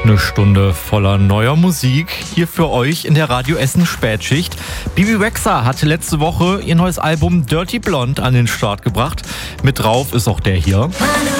Eine Stunde voller neuer Musik hier für euch in der Radio Essen Spätschicht. Bibi Rexha hatte letzte Woche ihr neues Album Dirty Blonde an den Start gebracht. Mit drauf ist auch der hier.